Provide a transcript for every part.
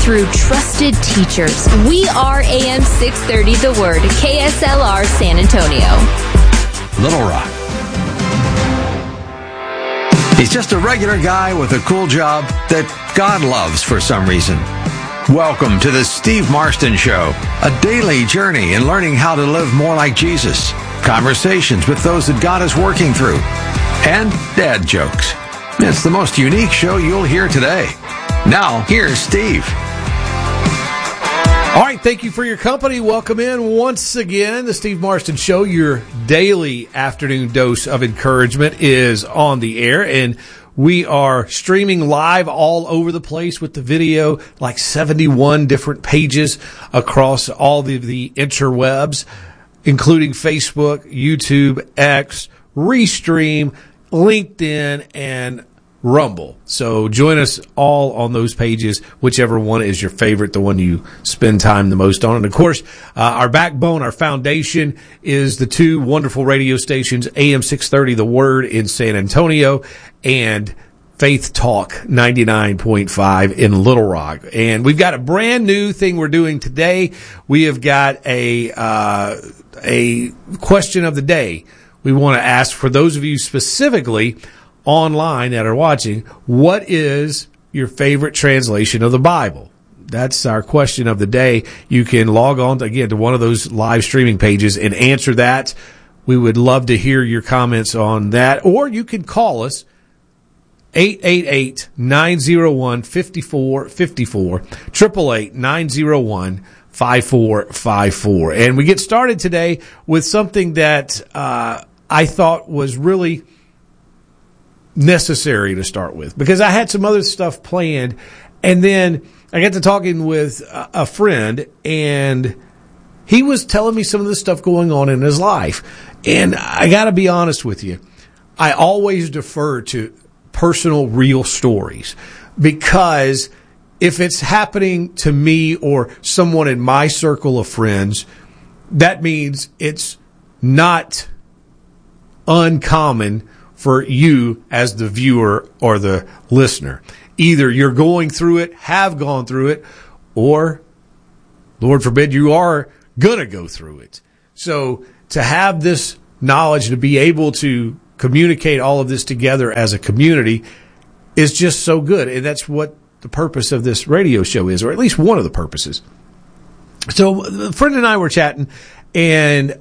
through trusted teachers. We are AM 630 The Word, KSLR San Antonio. Little Rock. He's just a regular guy with a cool job that God loves for some reason. Welcome to the Steve Marston Show, a daily journey in learning how to live more like Jesus, conversations with those that God is working through, and dad jokes. It's the most unique show you'll hear today. Now, here's Steve. All right, thank you for your company. Welcome in once again. The Steve Marston Show, your daily afternoon dose of encouragement, is on the air, and we are streaming live all over the place with the video, like 71 different pages across all the interwebs, including Facebook, YouTube, X, Restream, LinkedIn, and Rumble. So join us all on those pages, whichever one is your favorite, the one you spend time the most on. And of course, our backbone, our foundation is the two wonderful radio stations, AM 630 The Word in San Antonio and Faith Talk 99.5 in Little Rock. And we've got a brand new thing we're doing today. We have got a question of the day we want to ask for those of you specifically online that are watching. What is your favorite translation of the Bible? That's our question of the day. You can log on to one of those live streaming pages and answer that. We would love to hear your comments on that. Or you can call us 888-901-5454, 888-901-5454. And we get started today with something that I thought was really necessary to start with, because I had some other stuff planned, and then I got to talking with a friend, and he was telling me some of the stuff going on in his life. And I got to be honest with you, I always defer to personal, real stories, because if it's happening to me or someone in my circle of friends, that means it's not uncommon for you as the viewer or the listener. Either you're going through it, have gone through it, or, Lord forbid, you are going to go through it. So to have this knowledge, to be able to communicate all of this together as a community, is just so good. And that's what the purpose of this radio show is, or at least one of the purposes. So a friend and I were chatting, and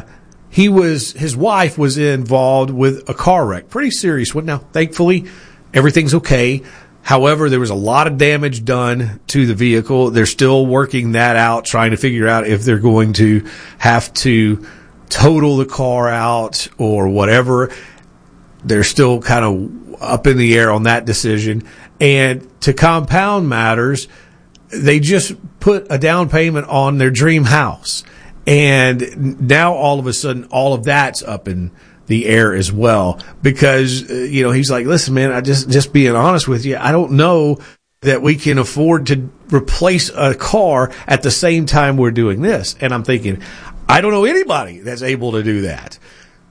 his wife was involved with a car wreck, pretty serious one. Now, thankfully, everything's okay. However, there was a lot of damage done to the vehicle. They're still working that out, trying to figure out if they're going to have to total the car out or whatever. They're still kind of up in the air on that decision. And to compound matters, they just put a down payment on their dream house. And now all of a sudden, all of that's up in the air as well, because, he's like, listen, man, I just being honest with you, I don't know that we can afford to replace a car at the same time we're doing this. And I'm thinking, I don't know anybody that's able to do that.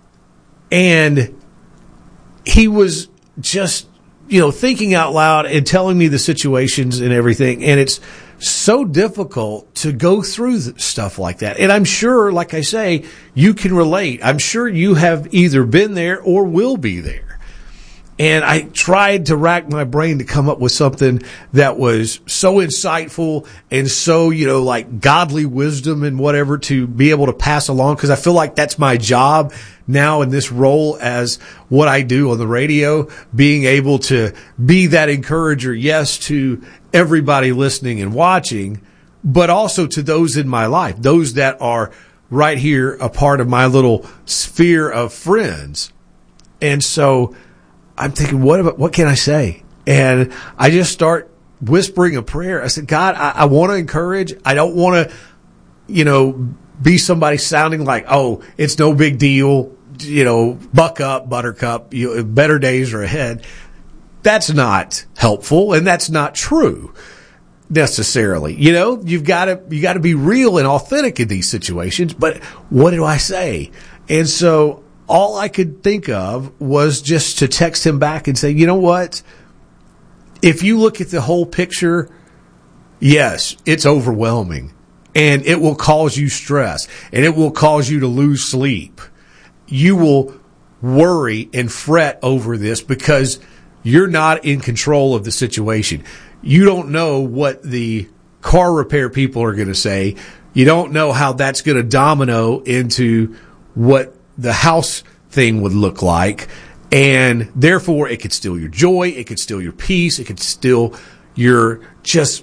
And he was just, thinking out loud and telling me the situations and everything. And it's so difficult to go through stuff like that. And I'm sure, like I say, you can relate. I'm sure you have either been there or will be there. And I tried to rack my brain to come up with something that was so insightful and so, like godly wisdom and whatever to be able to pass along, because I feel like that's my job now in this role as what I do on the radio, being able to be that encourager, yes, to everybody listening and watching, but also to those in my life, those that are right here, a part of my little sphere of friends. And so I'm thinking, what can I say? And I just start whispering a prayer. I said, God, I want to encourage. I don't want to, be somebody sounding like, oh, it's no big deal. Buck up, buttercup, better days are ahead. That's not helpful, and that's not true necessarily. You've got to be real and authentic in these situations. But what do I say? And so all I could think of was just to text him back and say, you know what? If you look at the whole picture, yes, it's overwhelming, and it will cause you stress, and it will cause you to lose sleep. You will worry and fret over this because you're not in control of the situation. You don't know what the car repair people are going to say. You don't know how that's going to domino into what the house thing would look like. And therefore, it could steal your joy. It could steal your peace. It could steal your just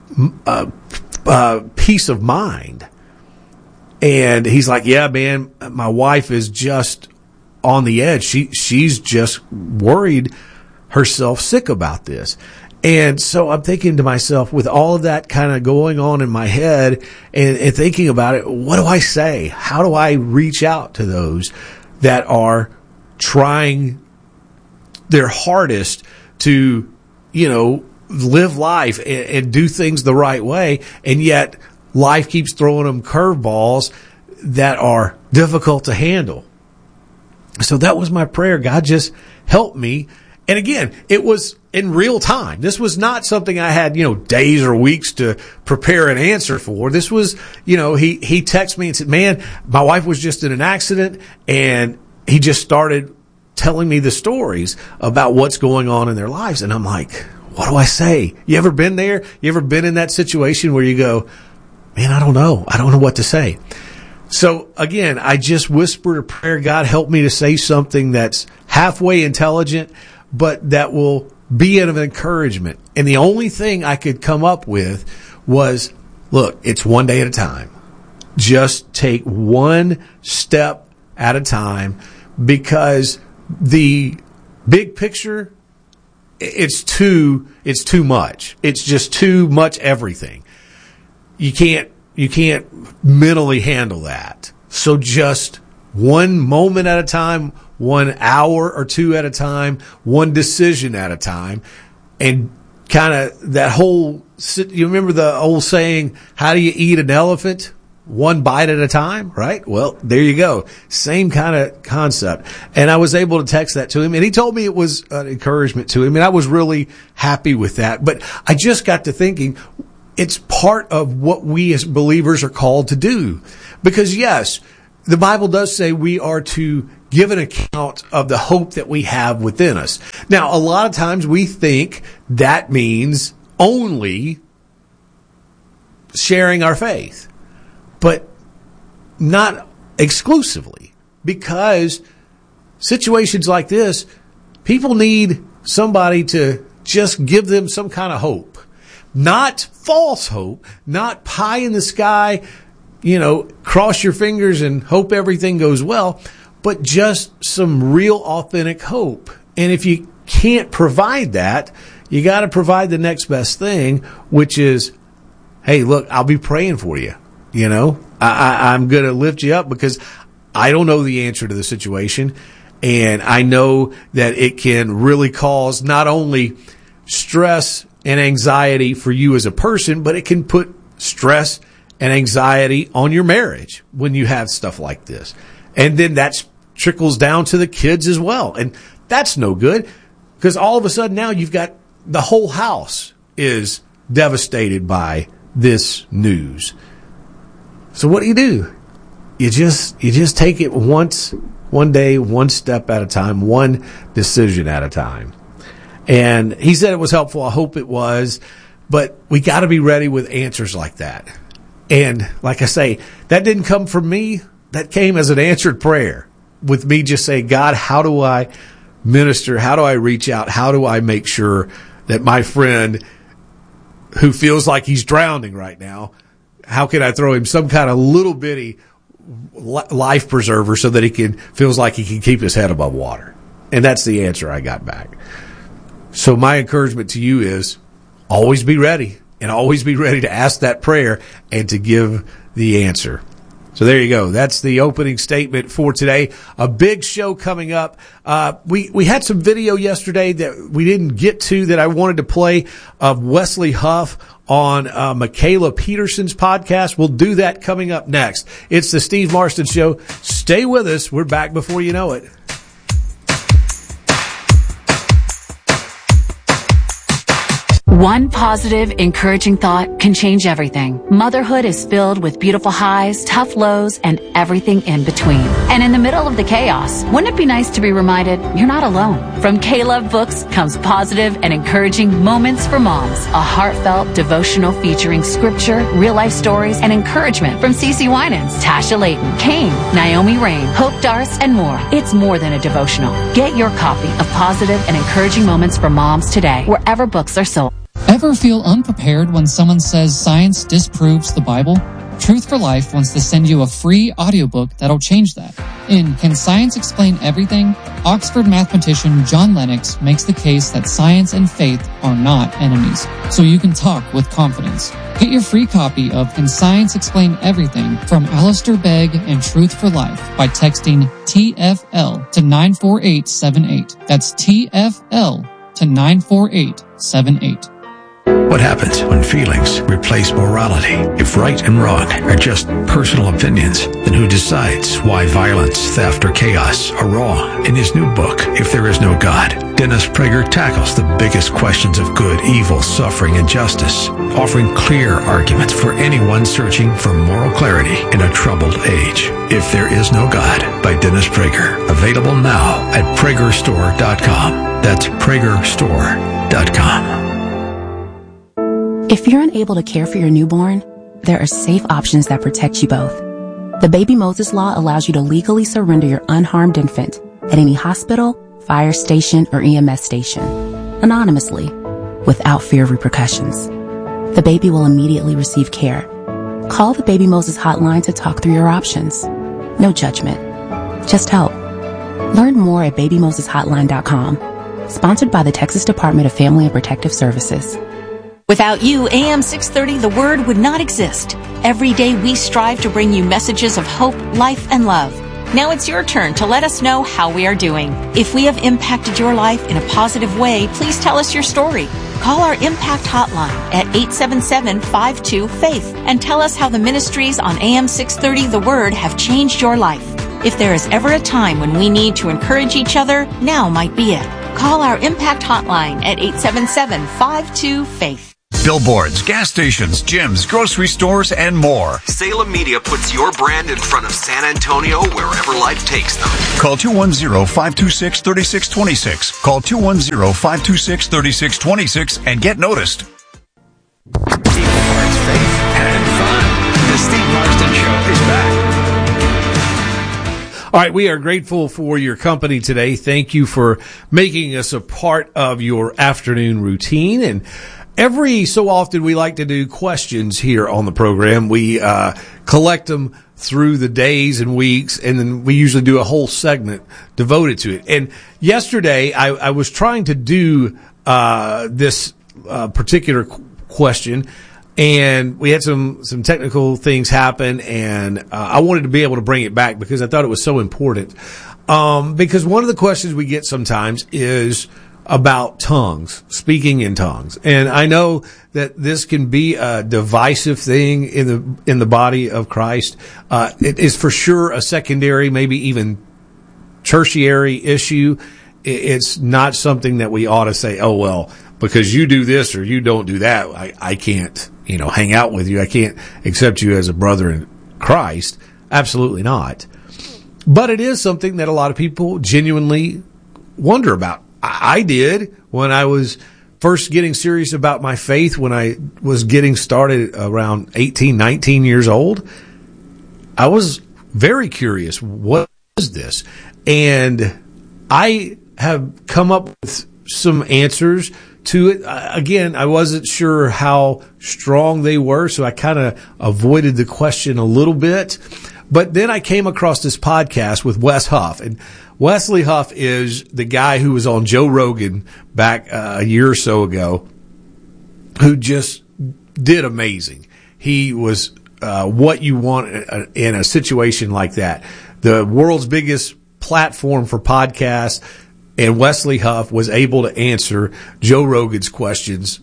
peace of mind. And he's like, yeah, man, my wife is just on the edge. She's just worried herself sick about this. And so I'm thinking to myself, with all of that kind of going on in my head and thinking about it, what do I say? How do I reach out to those that are trying their hardest to, live life and do things the right way, and yet life keeps throwing them curveballs that are difficult to handle? So that was my prayer. God, just help me. And again, it was in real time. This was not something I had, days or weeks to prepare an answer for. This was, he texted me and said, man, my wife was just in an accident, and he just started telling me the stories about what's going on in their lives. And I'm like, what do I say? You ever been there? You ever been in that situation where you go, man, I don't know. I don't know what to say. So again, I just whispered a prayer. God, help me to say something that's halfway intelligent, but that will be of encouragement. And the only thing I could come up with was, look, it's one day at a time. Just take one step at a time, because the big picture, it's too much. It's just too much everything. You can't mentally handle that. So just one moment at a time, 1 hour or two at a time, one decision at a time, and kind of that whole, you remember the old saying, how do you eat an elephant? One bite at a time, right? Well, there you go. Same kind of concept. And I was able to text that to him, and he told me it was an encouragement to him, and I was really happy with that. But I just got to thinking, it's part of what we as believers are called to do. Because yes, the Bible does say we are to give an account of the hope that we have within us. Now, a lot of times we think that means only sharing our faith, but not exclusively, because situations like this, people need somebody to just give them some kind of hope. Not false hope, not pie in the sky, cross your fingers and hope everything goes well, but just some real authentic hope. And if you can't provide that, you got to provide the next best thing, which is, hey, look, I'll be praying for you. I'm going to lift you up, because I don't know the answer to the situation. And I know that it can really cause not only stress and anxiety for you as a person, but it can put stress and anxiety on your marriage when you have stuff like this. And then that trickles down to the kids as well. And that's no good, because all of a sudden now you've got the whole house is devastated by this news. So what do? You just take it one day, one step at a time, one decision at a time. And he said it was helpful. I hope it was. But we got to be ready with answers like that. And like I say, that didn't come from me. That came as an answered prayer, with me just saying, God, how do I minister? How do I reach out? How do I make sure that my friend who feels like he's drowning right now, how can I throw him some kind of little bitty life preserver so that feels like he can keep his head above water? And that's the answer I got back. So my encouragement to you is always be ready, and always be ready to ask that prayer and to give the answer. So there you go. That's the opening statement for today. A big show coming up. We had some video yesterday that we didn't get to that I wanted to play of Wesley Huff on Michaela Peterson's podcast. We'll do that coming up next. It's the Steve Marston Show. Stay with us. We're back before you know it. One positive, encouraging thought can change everything. Motherhood is filled with beautiful highs, tough lows, and everything in between. And in the middle of the chaos, wouldn't it be nice to be reminded you're not alone? From K-Love Books comes positive and encouraging Moments for Moms, a heartfelt devotional featuring scripture, real-life stories, and encouragement from CeCe Winans, Tasha Layton, Kane, Naomi Rain, Hope Darst, and more. It's more than a devotional. Get your copy of Positive and Encouraging Moments for Moms today, wherever books are sold. Ever feel unprepared when someone says science disproves the Bible? Truth for Life wants to send you a free audiobook that'll change that. In Can Science Explain Everything?, Oxford mathematician John Lennox makes the case that science and faith are not enemies, so you can talk with confidence. Get your free copy of Can Science Explain Everything from Alistair Begg and Truth for Life by texting TFL to 94878. That's TFL to 94878. What happens when feelings replace morality? If right and wrong are just personal opinions, then who decides why violence, theft, or chaos are wrong? In his new book, If There Is No God, Dennis Prager tackles the biggest questions of good, evil, suffering, and justice, offering clear arguments for anyone searching for moral clarity in a troubled age. If There Is No God by Dennis Prager. Available now at PragerStore.com. That's PragerStore.com. If you're unable to care for your newborn, there are safe options that protect you both. The Baby Moses Law allows you to legally surrender your unharmed infant at any hospital, fire station, or EMS station, anonymously, without fear of repercussions. The baby will immediately receive care. Call the Baby Moses hotline to talk through your options. No judgment, just help. Learn more at BabyMosesHotline.com. Sponsored by the Texas Department of Family and Protective Services. Without you, AM 630 The Word would not exist. Every day we strive to bring you messages of hope, life, and love. Now it's your turn to let us know how we are doing. If we have impacted your life in a positive way, please tell us your story. Call our Impact Hotline at 877-52-FAITH and tell us how the ministries on AM 630 The Word have changed your life. If there is ever a time when we need to encourage each other, now might be it. Call our Impact Hotline at 877-52-FAITH. Billboards, gas stations, gyms, grocery stores, and more. Salem Media puts your brand in front of San Antonio wherever life takes them. Call 210-526-3626. Call 210-526-3626 and get noticed. Equal parts faith and fun. The Steve Marston Show is back. All right, we are grateful for your company today. Thank you for making us a part of your afternoon routine. And every so often, we like to do questions here on the program. We collect them through the days and weeks, and then we usually do a whole segment devoted to it. And yesterday, I was trying to do this particular question, and we had some technical things happen, and I wanted to be able to bring it back because I thought it was so important. Because one of the questions we get sometimes is about tongues, speaking in tongues. And I know that this can be a divisive thing in the body of Christ. It is for sure a secondary, maybe even tertiary issue. It's not something that we ought to say, oh, well, because you do this or you don't do that, I can't, hang out with you. I can't accept you as a brother in Christ. Absolutely not. But it is something that a lot of people genuinely wonder about. I did when I was first getting serious about my faith, when I was getting started around 18, 19 years old. I was very curious. What is this? And I have come up with some answers to it. Again, I wasn't sure how strong they were, so I kind of avoided the question a little bit. But then I came across this podcast with Wes Huff, and Wesley Huff is the guy who was on Joe Rogan back a year or so ago, who just did amazing. He was what you want in a situation like that. The world's biggest platform for podcasts, and Wesley Huff was able to answer Joe Rogan's questions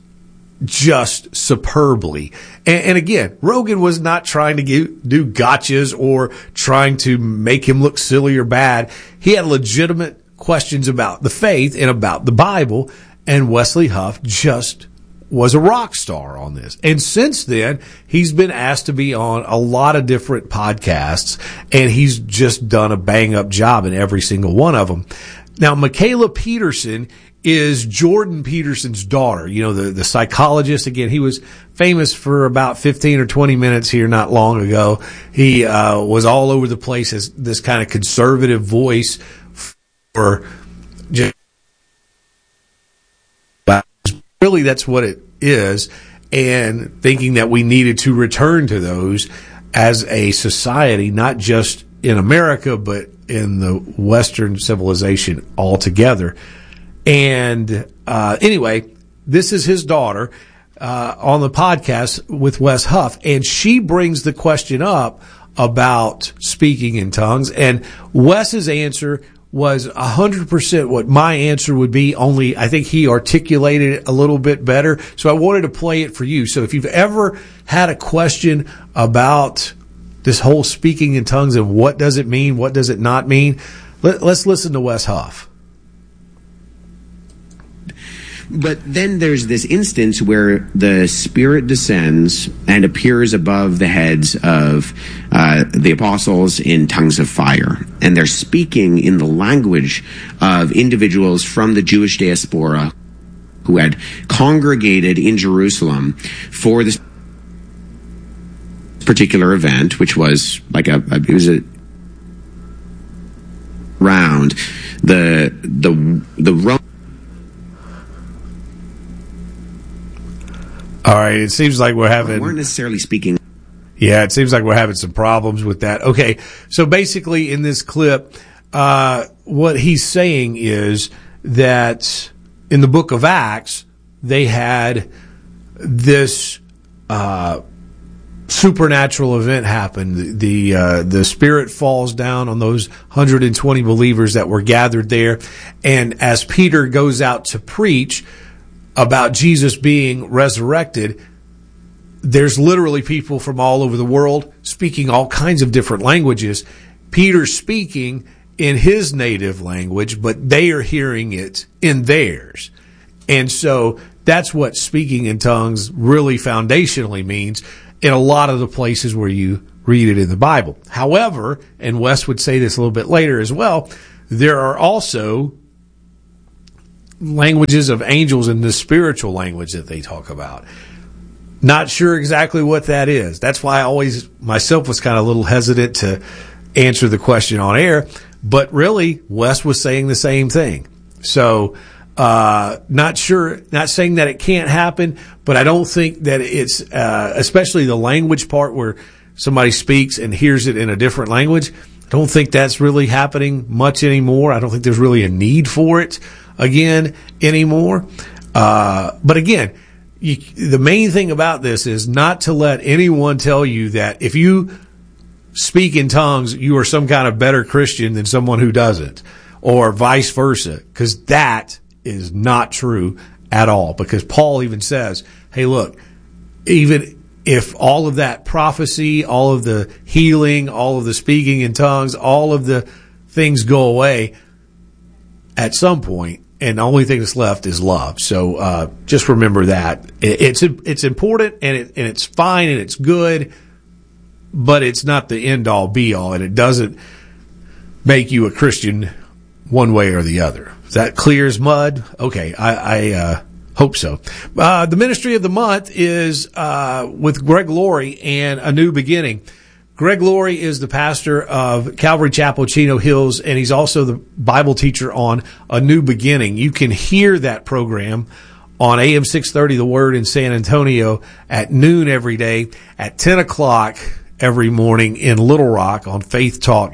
just superbly. And again, Rogan was not trying to do gotchas or trying to make him look silly or bad. He had legitimate questions about the faith and about the Bible, and Wesley Huff just was a rock star on this. And since then, he's been asked to be on a lot of different podcasts, and he's just done a bang-up job in every single one of them. Now, Mikhaila Peterson is Jordan Peterson's daughter, the psychologist. Again, he was famous for about 15 or 20 minutes here not long ago. He was all over the place as this kind of conservative voice for just really that's what it is, and thinking that we needed to return to those as a society, not just in America, but in the Western civilization altogether. And anyway, this is his daughter on the podcast with Wes Huff, and she brings the question up about speaking in tongues, and Wes's answer was 100% what my answer would be, only I think he articulated it a little bit better. So I wanted to play it for you. So if you've ever had a question about this whole speaking in tongues and what does it mean, what does it not mean, let's listen to Wes Huff. But then there's this instance where the Spirit descends and appears above the heads of the apostles in tongues of fire. And they're speaking in the language of individuals from the Jewish diaspora who had congregated in Jerusalem for this particular event, which was like it was a round the Roman. All right, it seems like we're having... weren't necessarily speaking... Yeah, it seems like we're having some problems with that. Okay, so basically in this clip, what he's saying is that in the book of Acts, they had this supernatural event happen. The Spirit falls down on those 120 believers that were gathered there, and as Peter goes out to preach about Jesus being resurrected, there's literally people from all over the world speaking all kinds of different languages. Peter's speaking in his native language, but they are hearing it in theirs. And so that's what speaking in tongues really foundationally means in a lot of the places where you read it in the Bible. However, and Wes would say this a little bit later as well, there are also languages of angels in the spiritual language that they talk about. Not sure exactly what that is. That's why I always myself was kind of a little hesitant to answer the question on air, but really Wes was saying the same thing. So not sure, not saying that it can't happen, but I don't think that it's especially the language part where somebody speaks and hears it in a different language. I don't think that's really happening much anymore. I don't think there's really a need for it again anymore. But again, the main thing about this is not to let anyone tell you that if you speak in tongues, you are some kind of better Christian than someone who doesn't, or vice versa, because that is not true at all. Because Paul even says, hey, look, even if all of that prophecy, all of the healing, all of the speaking in tongues, all of the things go away at some point, and the only thing that's left is love. So just remember that. It's important, and it's fine, and it's good, but it's not the end-all, be-all, and it doesn't make you a Christian one way or the other. Is that clear as mud? Okay, I hope so. The Ministry of the Month is with Greg Laurie and A New Beginning. Greg Laurie is the pastor of Calvary Chapel, Chino Hills, and he's also the Bible teacher on A New Beginning. You can hear that program on AM 630 The Word in San Antonio at noon every day, at 10 o'clock every morning in Little Rock on Faith Talk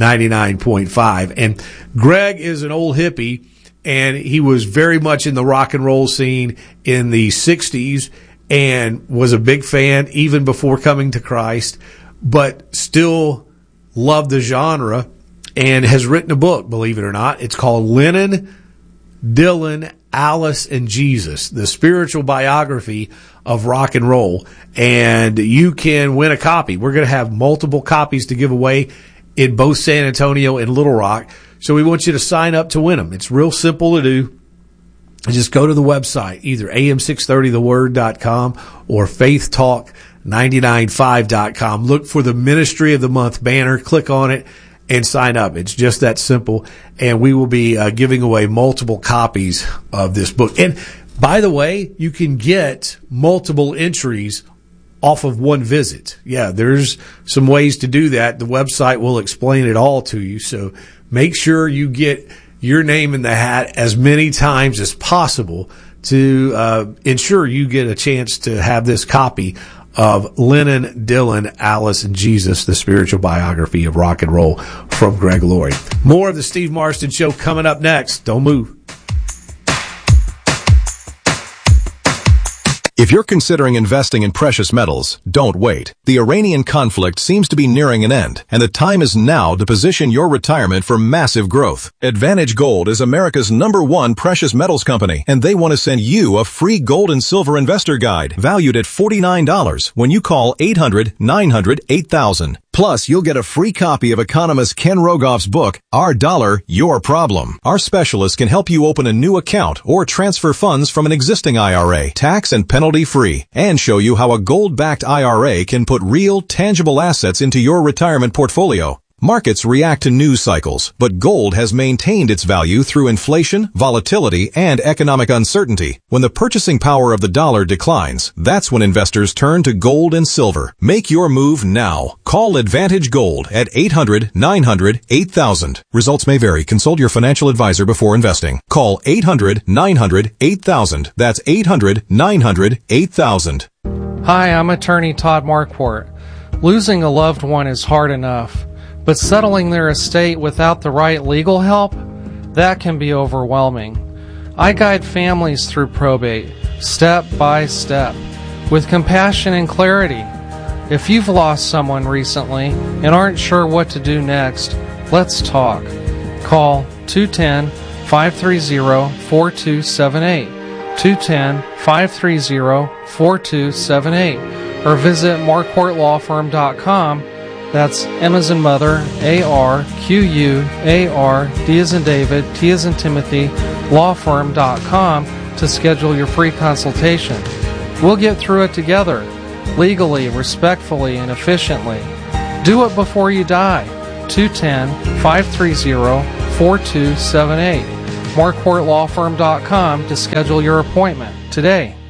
99.5. And Greg is an old hippie, and he was very much in the rock and roll scene in the 60s and was a big fan even before coming to Christ, but still loved the genre and has written a book, believe it or not. It's called Lennon, Dylan, Alice, and Jesus, the spiritual biography of rock and roll. And you can win a copy. We're going to have multiple copies to give away in both San Antonio and Little Rock. So we want you to sign up to win them. It's real simple to do. just go to the website, either am630theword.com or faithtalk995.com. Look for the Ministry of the Month banner, click on it, and sign up. It's just that simple. And we will be giving away multiple copies of this book. And by the way, you can get multiple entries off of one visit. Yeah, there's some ways to do that. The website will explain it all to you. So make sure you get your name in the hat as many times as possible to ensure you get a chance to have this copy of Lennon, Dylan, Alice, and Jesus, the spiritual biography of rock and roll from Greg Laurie. More of the Steve Marston Show coming up next. Don't move. If you're considering investing in precious metals, don't wait. The Iranian conflict seems to be nearing an end, and the time is now to position your retirement for massive growth. Advantage Gold is America's #1 precious metals company, and they want to send you a free gold and silver investor guide valued at $49 when you call 800-900-8000. Plus, you'll get a free copy of economist Ken Rogoff's book, Our Dollar, Your Problem. Our specialists can help you open a new account or transfer funds from an existing IRA, tax and penalty-free, and show you how a gold-backed IRA can put real, tangible assets into your retirement portfolio. Markets react to news cycles, but gold has maintained its value through inflation, volatility, and economic uncertainty. When the purchasing power of the dollar declines, that's when investors turn to gold and silver. Make your move now. Call Advantage Gold at 800-900-8000. Results may vary. Consult your financial advisor before investing. Call 800-900-8000. That's 800-900-8000. Hi, I'm attorney Todd Marquardt. Losing a loved one is hard enough, but settling their estate without the right legal help, that can be overwhelming. I guide families through probate, step by step, with compassion and clarity. If you've lost someone recently and aren't sure what to do next, let's talk. Call 210-530-4278, 210-530-4278, or visit marquardtlawfirm.com. That's M as in mother, A-R-Q-U-A-R, D as in David, T as in Timothy, lawfirm.com to schedule your free consultation. We'll get through it together, legally, respectfully, and efficiently. Do it before you die. 210-530-4278. marquardtlawfirm.com to schedule your appointment today.